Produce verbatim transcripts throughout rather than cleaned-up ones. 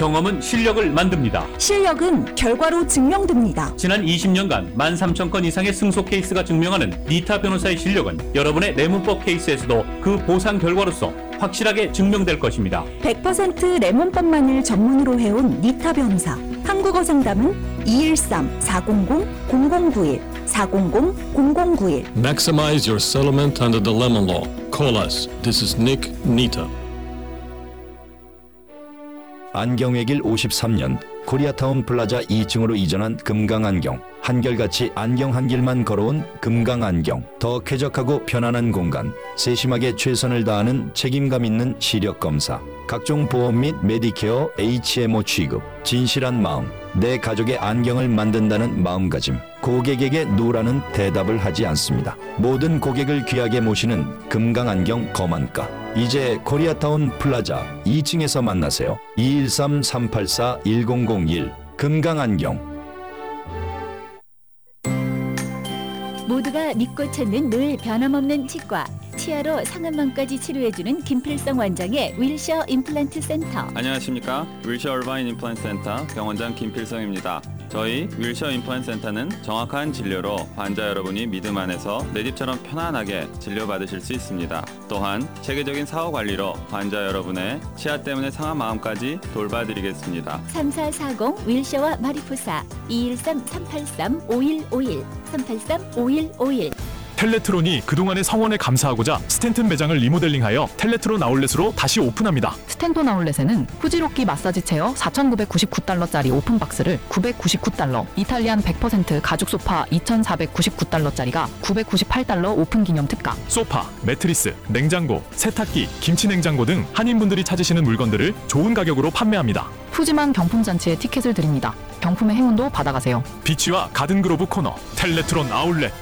경험은 실력을 만듭니다. 실력은 결과로 증명됩니다. 지난 이십 년간 만 삼천 건 이상의 승소 케이스가 증명하는 니타 변호사의 실력은 여러분의 내문법 케이스에서도 그 보상 결과로서 확실하게 증명될 것입니다. 백 퍼센트 레몬법만을 전문으로 해온 니타 변호사. 한국어 상담은 이일삼 사공공 공공구일 사공공 공공구일. Maximize your settlement under the Lemon Law. Call us. This is Nick Nita. 안경외길 오십삼 년 코리아타운 플라자 이 층으로 이전한 금강안경. 한결같이 안경 한 길만 걸어온 금강안경. 더 쾌적하고 편안한 공간. 세심하게 최선을 다하는 책임감 있는 시력검사. 각종 보험 및 메디케어 에이치엠오 취급. 진실한 마음. 내 가족의 안경을 만든다는 마음가짐. 고객에게 노라는 대답을 하지 않습니다. 모든 고객을 귀하게 모시는 금강안경 거만가. 이제 코리아타운 플라자 이 층에서 만나세요. 이일삼 삼팔사 일공공일 금강안경. 모두가 믿고 찾는 늘 변함없는 치과. 치아로 상안망까지 치료해주는 김필성 원장의 윌셔 임플란트 센터. 안녕하십니까. 윌셔 얼바인 임플란트 센터 병원장 김필성입니다. 저희 윌셔 임플란트 센터는 정확한 진료로 환자 여러분이 믿음 안에서 내 집처럼 편안하게 진료받으실 수 있습니다. 또한 체계적인 사후 관리로 환자 여러분의 치아 때문에 상한 마음까지 돌봐드리겠습니다. 삼사사공 윌셔와 마리포사 이일삼 삼팔삼 오일오일 삼팔삼 오일오일. 텔레트론이 그동안의 성원에 감사하고자 스탠튼 매장을 리모델링하여 텔레트론 아울렛으로 다시 오픈합니다. 스탠톤 아울렛에는 후지로키 마사지 체어 사천구백구십구 달러짜리 오픈박스를 구백구십구 달러, 이탈리안 백 퍼센트 가죽 소파 이천사백구십구 달러짜리가 구백구십팔 달러 오픈 기념 특가. 소파, 매트리스, 냉장고, 세탁기, 김치냉장고 등 한인분들이 찾으시는 물건들을 좋은 가격으로 판매합니다. 푸짐한 경품잔치에 티켓을 드립니다. 경품의 행운도 받아가세요. 비치와 가든그로브 코너 텔레트론 아울렛.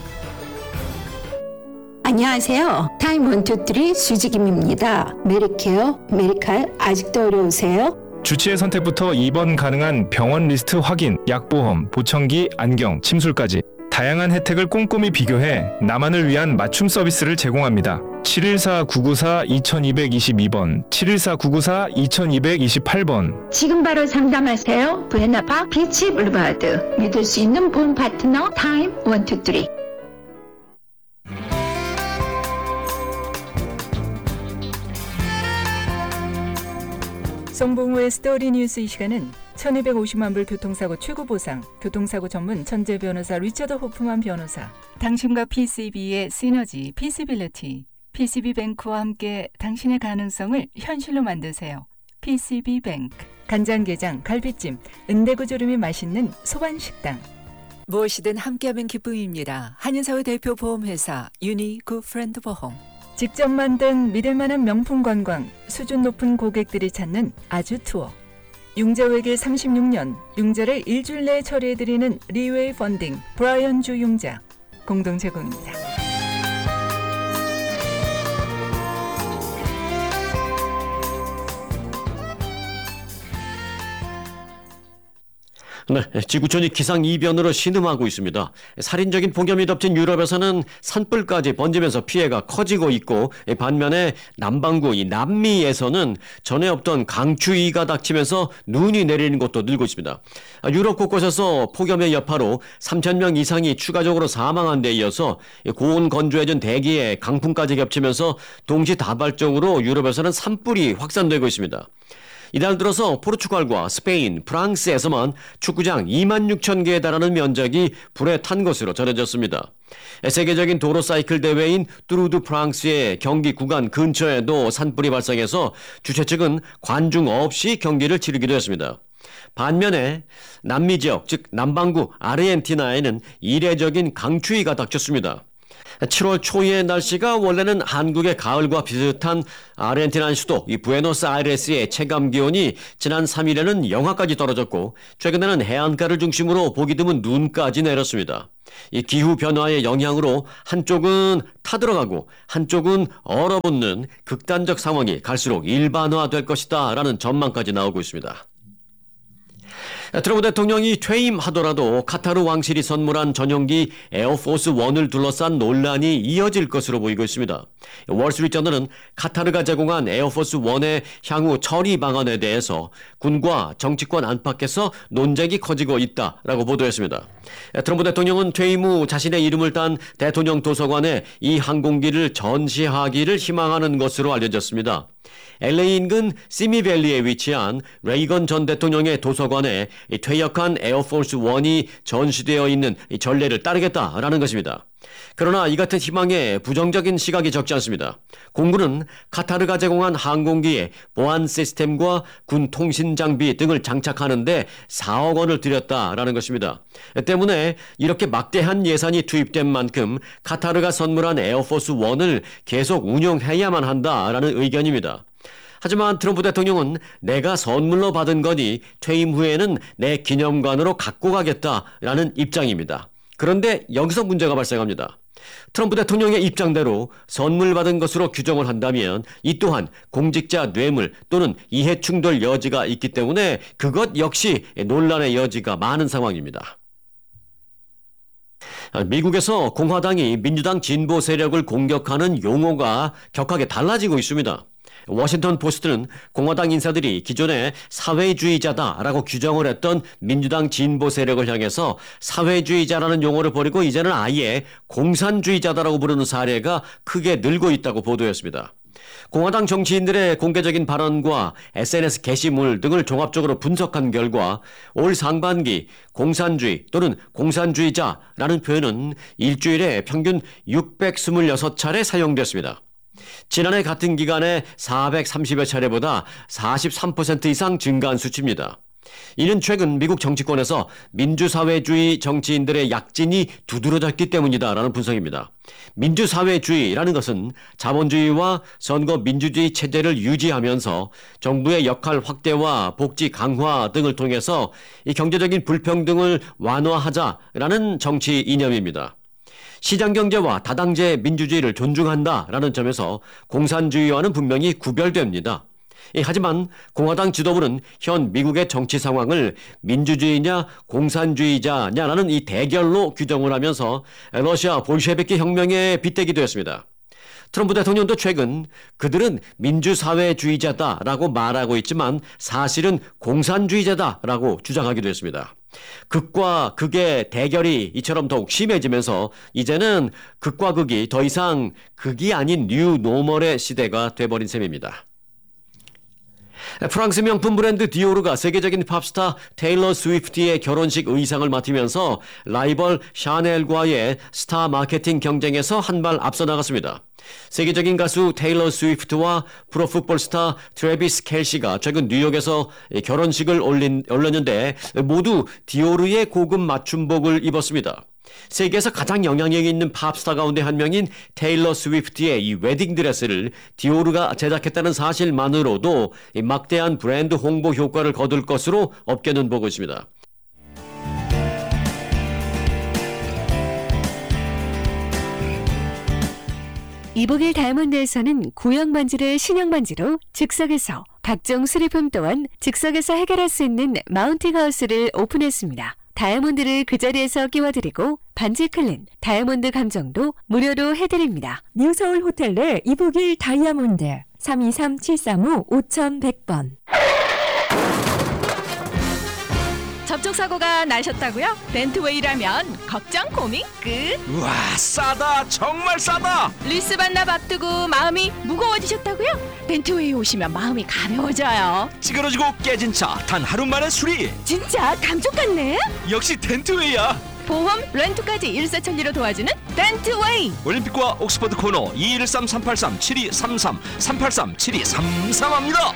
안녕하세요. 타임 원투쓰리 수지김입니다. 메리케어, 메리칼 아직도 어려우세요? 주치의 선택부터 입원 가능한 병원 리스트 확인, 약보험, 보청기, 안경, 침술까지 다양한 혜택을 꼼꼼히 비교해 나만을 위한 맞춤 서비스를 제공합니다. 칠일사 구구사 이이이이 번, 칠일사 구구사 이이이팔 번. 지금 바로 상담하세요. 부에나파 비치 블루바드. 믿을 수 있는 보험 파트너 타임 원투쓰리. 송봉우의 스토리 뉴스. 이 시간은 천이백오십만 불 교통사고 최고보상, 교통사고 전문 천재 변호사 리처드 호프만 변호사, 당신과 피씨비의 시너지, 피시빌리티, 피씨비뱅크와 함께 당신의 가능성을 현실로 만드세요. 피씨비뱅크. 간장게장, 갈비찜, 은대구조림이 맛있는 소반식당. 무엇이든 함께하면 기쁨입니다. 한인사회 대표 보험회사 유니구 프렌드 보험. 직접 만든 믿을만한 명품 관광, 수준 높은 고객들이 찾는 아주 투어. 융자 외길 삼십육 년, 융자를 일주일 내에 처리해드리는 리웨이 펀딩, 브라이언 주 융자. 공동 제공입니다. 네, 지구촌이 기상이변으로 신음하고 있습니다. 살인적인 폭염이 덮친 유럽에서는 산불까지 번지면서 피해가 커지고 있고, 반면에 남반구 이 남미에서는 전에 없던 강추위가 닥치면서 눈이 내리는 곳도 늘고 있습니다. 유럽 곳곳에서 폭염의 여파로 삼천 명 이상이 추가적으로 사망한 데 이어서 고온 건조해진 대기에 강풍까지 겹치면서 동시다발적으로 유럽에서는 산불이 확산되고 있습니다. 이달 들어서 포르투갈과 스페인, 프랑스에서만 축구장 이만 육천 개에 달하는 면적이 불에 탄 것으로 전해졌습니다. 세계적인 도로 사이클 대회인 뚜르드 프랑스의 경기 구간 근처에도 산불이 발생해서 주최 측은 관중 없이 경기를 치르기도 했습니다. 반면에 남미 지역, 즉 남반구 아르헨티나에는 이례적인 강추위가 닥쳤습니다. 칠월 초의 날씨가 원래는 한국의 가을과 비슷한 아르헨티나 수도 이 부에노스아이레스의 체감 기온이 지난 삼 일에는 영하까지 떨어졌고, 최근에는 해안가를 중심으로 보기 드문 눈까지 내렸습니다. 이 기후 변화의 영향으로 한쪽은 타들어가고 한쪽은 얼어붙는 극단적 상황이 갈수록 일반화될 것이다 라는 전망까지 나오고 있습니다. 트럼프 대통령이 퇴임하더라도 카타르 왕실이 선물한 전용기 에어포스 원을 둘러싼 논란이 이어질 것으로 보이고 있습니다. 월스트리트저널은 카타르가 제공한 에어포스 원의 향후 처리 방안에 대해서 군과 정치권 안팎에서 논쟁이 커지고 있다라고 보도했습니다. 트럼프 대통령은 퇴임 후 자신의 이름을 딴 대통령 도서관에 이 항공기를 전시하기를 희망하는 것으로 알려졌습니다. 엘에이 인근 시미밸리에 위치한 레이건 전 대통령의 도서관에 퇴역한 에어포스 원이 전시되어 있는 전례를 따르겠다라는 것입니다. 그러나 이 같은 희망에 부정적인 시각이 적지 않습니다. 공군은 카타르가 제공한 항공기의 보안 시스템과 군 통신 장비 등을 장착하는데 사억 원을 들였다라는 것입니다. 때문에 이렇게 막대한 예산이 투입된 만큼 카타르가 선물한 에어포스 원을 계속 운영해야만 한다라는 의견입니다. 하지만 트럼프 대통령은 내가 선물로 받은 거니 퇴임 후에는 내 기념관으로 갖고 가겠다라는 입장입니다. 그런데 여기서 문제가 발생합니다. 트럼프 대통령의 입장대로 선물 받은 것으로 규정을 한다면 이 또한 공직자 뇌물 또는 이해충돌 여지가 있기 때문에 그것 역시 논란의 여지가 많은 상황입니다. 미국에서 공화당이 민주당 진보 세력을 공격하는 용어가 격하게 달라지고 있습니다. 워싱턴 포스트는 공화당 인사들이 기존에 사회주의자다라고 규정을 했던 민주당 진보 세력을 향해서 사회주의자라는 용어를 버리고 이제는 아예 공산주의자다라고 부르는 사례가 크게 늘고 있다고 보도했습니다. 공화당 정치인들의 공개적인 발언과 에스엔에스 게시물 등을 종합적으로 분석한 결과 올 상반기 공산주의 또는 공산주의자라는 표현은 일주일에 평균 육백이십육 차례 사용됐습니다. 지난해 같은 기간에 사백삼십여 차례보다 사십삼 퍼센트 이상 증가한 수치입니다. 이는 최근 미국 정치권에서 민주사회주의 정치인들의 약진이 두드러졌기 때문이다라는 분석입니다. 민주사회주의라는 것은 자본주의와 선거 민주주의 체제를 유지하면서 정부의 역할 확대와 복지 강화 등을 통해서 이 경제적인 불평등을 완화하자라는 정치 이념입니다. 시장경제와 다당제 민주주의를 존중한다라는 점에서 공산주의와는 분명히 구별됩니다. 하지만 공화당 지도부는 현 미국의 정치 상황을 민주주의냐 공산주의자냐라는 이 대결로 규정을 하면서 러시아 볼셰비키 혁명에 빗대기도 했습니다. 트럼프 대통령도 최근 그들은 민주사회주의자다라고 말하고 있지만 사실은 공산주의자다라고 주장하기도 했습니다. 극과 극의 대결이 이처럼 더욱 심해지면서 이제는 극과 극이 더 이상 극이 아닌 뉴 노멀의 시대가 돼버린 셈입니다. 프랑스 명품 브랜드 디오르가 세계적인 팝스타 테일러 스위프트의 결혼식 의상을 맡으면서 라이벌 샤넬과의 스타 마케팅 경쟁에서 한 발 앞서 나갔습니다. 세계적인 가수 테일러 스위프트와 프로풋볼 스타 트래비스 켈시가 최근 뉴욕에서 결혼식을 올린, 올렸는데 모두 디오르의 고급 맞춤복을 입었습니다. 세계에서 가장 영향력이 있는 팝스타 가운데 한 명인 테일러 스위프트의 이 웨딩드레스를 디오르가 제작했다는 사실만으로도 이 막대한 브랜드 홍보 효과를 거둘 것으로 업계는 보고 있습니다. 이복일 다이아몬드에서는 구형 반지를 신형 반지로 즉석에서, 각종 수리품 또한 즉석에서 해결할 수 있는 마운팅 하우스를 오픈했습니다. 다이아몬드를 그 자리에서 끼워드리고 반지 클린, 다이아몬드 감정도 무료로 해드립니다. 뉴서울 호텔 내 이복일 다이아몬드 삼이삼 칠삼오 오천백 번. 접촉사고가 나셨다고요? 벤트웨이라면 걱정 고민 끝. 우와, 싸다, 정말 싸다. 리스 반납 앞두고 마음이 무거워지셨다고요? 벤트웨이 오시면 마음이 가벼워져요. 찌그러지고 깨진 차 단 하루 만에 수리. 진짜 감쪽 같네. 역시 덴트웨이야. 보험, 렌트까지 일사천리로 도와주는 덴트웨이. 올림픽과 옥스퍼드 코너 이일삼 삼팔삼 칠이삼삼 삼팔삼 칠이삼삼합니다.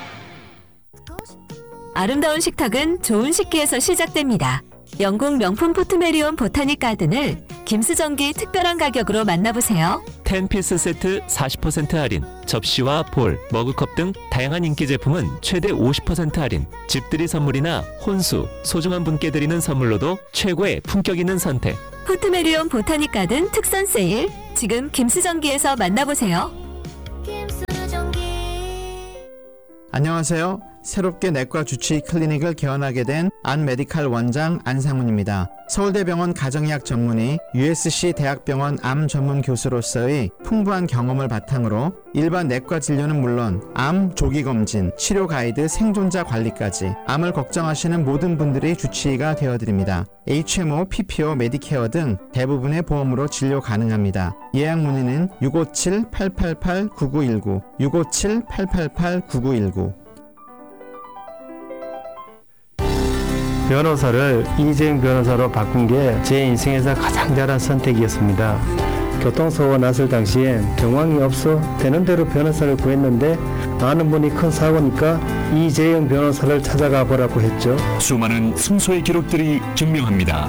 아름다운 식탁은 좋은 식기에서 시작됩니다. 영국 명품 포트메리온 보타닉 가든을 김수정기 특별한 가격으로 만나보세요. 텐 피스 세트 사십 퍼센트 할인, 접시와 볼, 머그컵 등 다양한 인기 제품은 최대 오십 퍼센트 할인, 집들이 선물이나 혼수, 소중한 분께 드리는 선물로도 최고의 품격 있는 선택. 포트메리온 보타닉 가든 특선 세일, 지금 김수정기에서 만나보세요. 안녕하세요. 새롭게 내과 주치의 클리닉을 개원하게 된 안메디칼 원장 안상훈입니다. 서울대병원 가정의학 전문의, 유에스씨 대학병원 암 전문 교수로서의 풍부한 경험을 바탕으로 일반 내과 진료는 물론 암 조기 검진, 치료 가이드, 생존자 관리까지 암을 걱정하시는 모든 분들의 주치의가 되어드립니다. 에이치엠오, 피피오, 메디케어 등 대부분의 보험으로 진료 가능합니다. 예약 문의는 육오칠 팔팔팔 구구일구, 육오칠 팔팔팔 구구일구. 변호사를 이재용 변호사로 바꾼 게 제 인생에서 가장 잘한 선택이었습니다. 교통사고가 났을 당시엔 경황이 없어 되는 대로 변호사를 구했는데 아는 분이 큰 사고니까 이재용 변호사를 찾아가 보라고 했죠. 수많은 승소의 기록들이 증명합니다.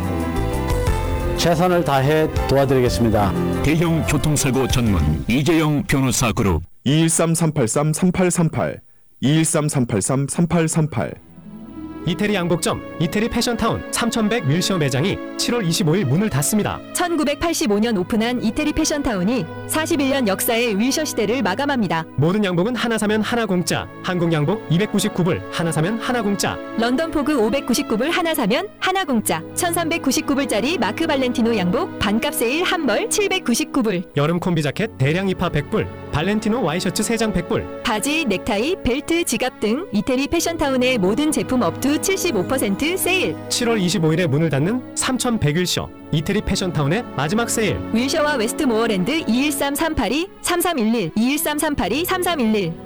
최선을 다해 도와드리겠습니다. 대형 교통사고 전문 이재용 변호사 그룹 이일삼 삼팔삼 삼팔삼팔 이일삼 삼팔삼 삼팔삼팔. 이태리 양복점, 이태리 패션타운 삼천백 윌셔 매장이 칠월 이십오일 문을 닫습니다. 천구백팔십오년 오픈한 이태리 패션타운이 사십일년 역사의 윌셔 시대를 마감합니다. 모든 양복은 하나 사면 하나 공짜. 한국 양복 이백구십구불, 하나 사면 하나 공짜. 런던 포그 오백구십구불, 하나 사면 하나 공짜. 천삼백구십구불짜리 마크 발렌티노 양복 반값 세일 한 벌 칠백구십구불. 여름 콤비 자켓 대량 입하 백불, 발렌티노 와이셔츠 세 장 백불. 바지, 넥타이, 벨트, 지갑 등 이태리 패션타운의 모든 제품 업투 칠십오 퍼센트 세일. 칠월 이십오일에 문을 닫는 삼천백 윌셔, 이태리 패션타운의 마지막 세일. 윌셔와 웨스트모어랜드 이일삼 삼팔이 삼삼일일, 이일삼 삼팔이 삼삼일일.